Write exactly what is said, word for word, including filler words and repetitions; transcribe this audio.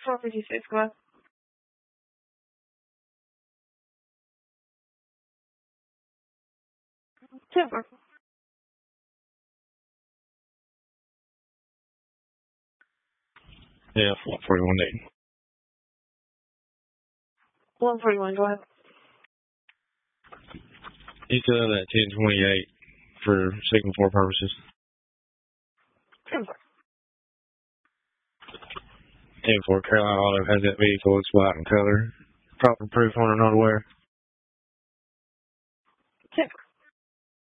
four fifty-six, go ahead. ten four. Yeah, one forty-one Dayton. one forty-one, go ahead. You said that ten twenty-eight for signal four purposes. ten four. ten four, Carolina Auto has that vehicle. It's white in color. Proper proof on it, not aware.